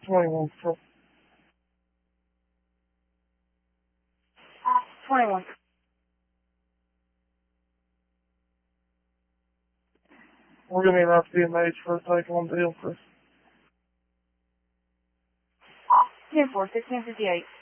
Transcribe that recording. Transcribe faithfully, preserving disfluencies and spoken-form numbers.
twenty-one. twenty-one. We're going to need enough D M H for a take on deal, Chris. ten four, sixteen fifty-eight.